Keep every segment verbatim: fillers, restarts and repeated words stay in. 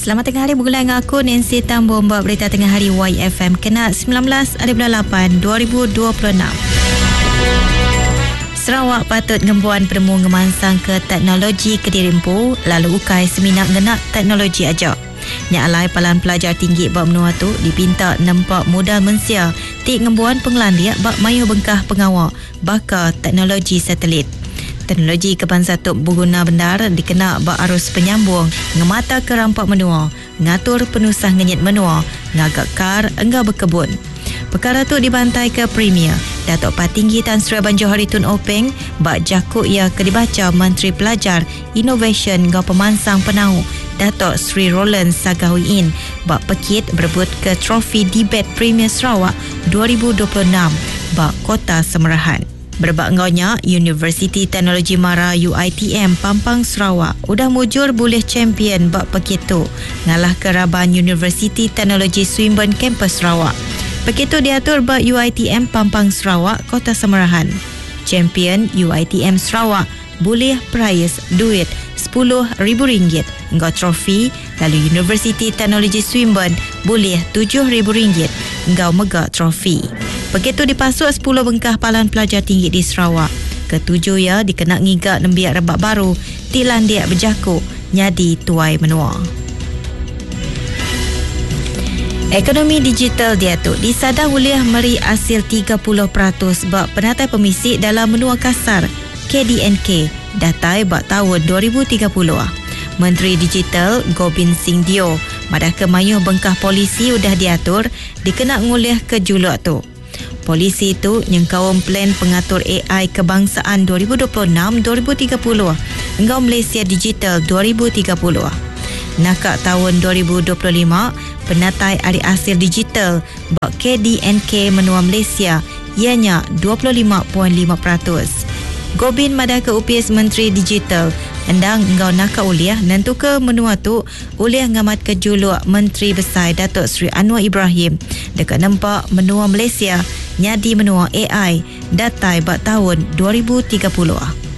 Selamat tengah hari, bergulai dengan aku Nancy Tambo, membawa berita tengah hari Y F M kena sembilan belas ada bulan lapan dua ribu dua puluh enam. Sarawak patut ngembuan penemu ngemansang ke teknologi Kediri Empu, lalu ukai seminat ngenak teknologi aja. Nya alai palan pelajar tinggi bak menua tu dipinta nampak modal mensia tik ngembuan pengelandiak bak mayu bengkah pengawak bakar teknologi satelit. Teknologi keban satu berguna bendar dikena bak arus penyambung ngemata ke rampak menua, ngatur penusah ngenyit menua, ngagak kar enggak berkebun. Perkara tu dibantai ke Premier Datuk Patinggi Tan Sri Abang Johari Tun Openg bak jakuk ia ke dibaca Menteri Pelajar, Innovation ngau pemansang penau Datuk Sri Roland Sagahuin bak pekit berebut ke trofi Debat Premier Sarawak dua ribu dua puluh enam bak Kota Semerahan. Berbak ngaunya, Universiti Teknologi Mara U I T M Pampang Sarawak udah mujur boleh champion bak pekitu ngalah ke Raban Universiti Teknologi Swinburne Campus Sarawak. Pekitu diatur bak U I T M Pampang Sarawak Kota Semerahan. Champion U I T M Sarawak boleh prize duit sepuluh ribu ringgit. Engkau trofi, lalu Universiti Teknologi Swinburne boleh tujuh ribu ringgit. Engkau megak trofi. Begitu dipasuk sepuluh bengkah palan pelajar tinggi di Sarawak. Ketujuh ya dikena ngigak nembiak rebak baru, tilan dia berjakuk, nyadi tuai menua. Ekonomi digital dia tu disadar boleh meri hasil tiga puluh peratus bak penatai pemisik dalam menua kasar K D N K datai bak tahun dua ribu tiga puluh. Menteri Digital Gobind Singh Dio madah kemayuh bengkah polisi udah diatur dikena ngulih ke juluk tu. Polisi itu nyengkawam plan pengatur A I kebangsaan dua ribu dua puluh enam dua ribu tiga puluh engkau Malaysia Digital dua ribu tiga puluh. Nakak tahun dua ribu dua puluh lima penatai hari hasil digital bak K D N K menua Malaysia ianya dua puluh lima perpuluhan lima peratus. Gobin madah ke U P S Menteri Digital endang engkau nakak uliah nantu ke menua tu uliah ngamat ke juluk Menteri Besar Datuk Seri Anwar Ibrahim dekat nampak menua Malaysia nyadi menua A I datai bak tahun dua ribu tiga puluh.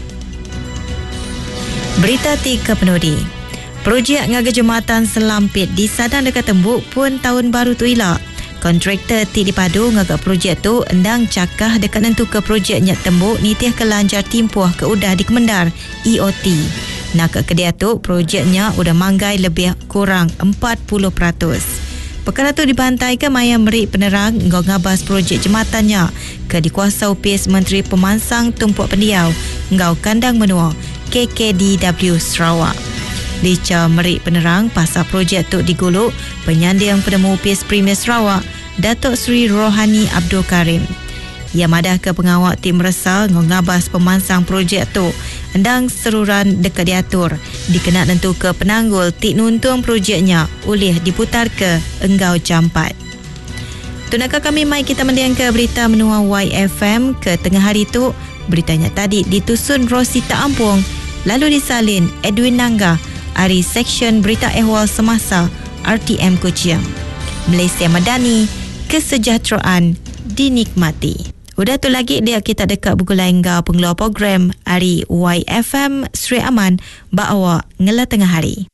Berita tiga penudi. Projek ngaga jematan selampit di Sadang dekat Tembuk pun tahun baru tu ilak. Kontraktor ti dipadu ngaga projek tu endang cakah dekat nentu ke projek nyak Tembuk ni tiah kelanjar timpuah ke udah di Kemendar E O T. Nak ke dia tu projeknya udah manggai lebih kurang empat puluh peratus. Perkara tu dibantai ke maya merik penerang ngau ngabas projek jematannya ke dikuasa U P S Menteri Pemansang Tumpuak Pendiau ngau Kandang Menua K K D W Sarawak. Lica merik penerang pasal projek tu diguluk penyandang penemu U P S Premier Sarawak Datuk Seri Rohani Abdul Karim. Ia madah ke pengawak tim resal ngau ngabas pemansang projek tu endang seruran dekat diatur dikena nentu ke penanggul tik nuntung projeknya oleh diputar ke enggau campat. Tunakah kami mai kita mendiang ke berita menua Y F M ke tengah hari tu. Beritanya tadi ditusun Rosita Ampung lalu disalin Edwin Nangga dari Seksyen Berita Ehwal Semasa R T M Kuching. Malaysia Madani, kesejahteraan dinikmati. Udah tu lagi dia kita dekat bergulai enggau pengeluar program hari Y F M Sri Aman bak awak ngela tengah hari.